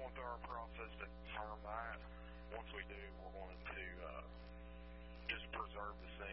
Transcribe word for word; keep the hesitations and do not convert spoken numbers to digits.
going through our process to confirm that. Once we do, we're going to uh, just preserve the scene.